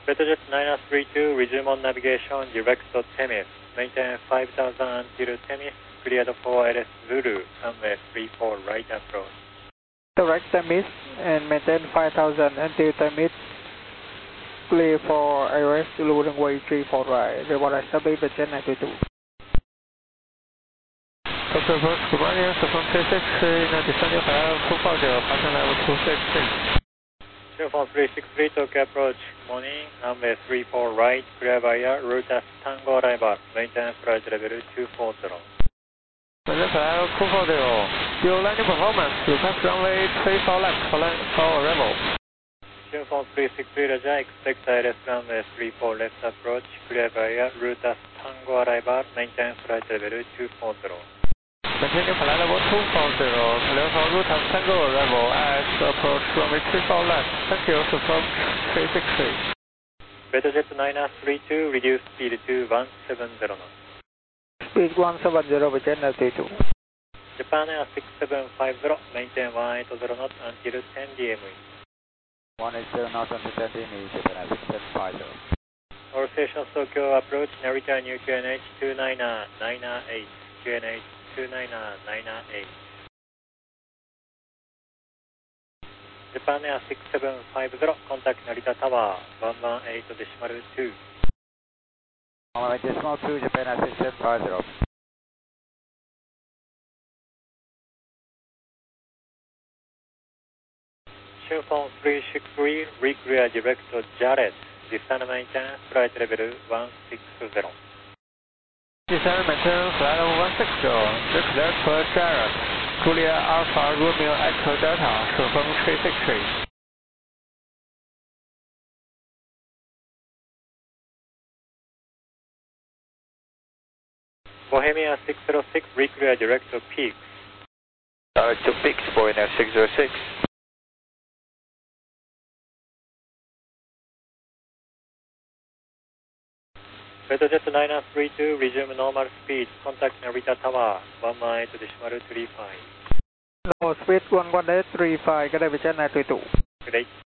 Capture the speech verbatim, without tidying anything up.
Betajet nine three two, resume on navigation, direct to Temis. Maintain five thousand until Temis, cleared for L S Zulu, runway three four right approach. Direct Temis and maintain five thousand until Temis, clear for L S Zulu, runway three four right. Report establish Betajet nine three two. Tokyo Approach, good morning, Southern three six three, in a descending flight two forty, passing level two six six. Southern three six three, Tokyo Approach, good morning, runway three four right, clear via route as Tango arrival, maintain flight level two forty. Maintain flight two forty, your landing performance, you pass runway three four left for, for arrival. Southern three six three, Roger, expect I L S runway three four left approach, clear via route as Tango arrival, maintain flight level two forty. Maintaining flight level two forty, clear for route as Tango arrival as approach runway three four left. Thank you, Southern three six three. Betajet nine three two, reduce speed to one seventy knots. Speed one seventy, Betajet nine three two. Japan Air six seven five zero, maintain one eighty knots until ten D M E. one eighty knots until ten D M E, Japan Air six seven five zero. All stations Tokyo approach, Narita new Q N H two nine nine eight, Q N H two nine nine eight. Japan Air six seven five zero, contact Narita Tower, one one eight decimal two. one eight decimal two, Japan Air six seven five zero. Southern three six three, re-clear direct to Jarrett, descend maintain, flight level one six zero. Descend maintain flight level one six zero, declare to Jarrett, Julia Alpha Romeo Echo Delta, Southern three six three. Bohemia six zero six, re-clear direct to Peaks. Direct to Peaks, Bohemia six zero six. Betajet nine three two, resume normal speed, contact Narita Tower, one one eight decimal three five. No, speed one one eight three five, get a Betajet nine three two. Good day.